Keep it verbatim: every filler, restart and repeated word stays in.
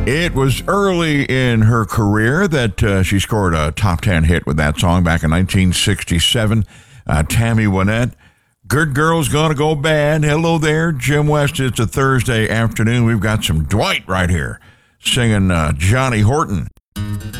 It was early in her career that uh, she scored a top ten hit with that song back in nineteen sixty-seven. Uh, Tammy Wynette. Good Girl's Gonna Go Bad. Hello there, Jim West. It's a Thursday afternoon. We've got some Dwight right here singing uh, Johnny Horton.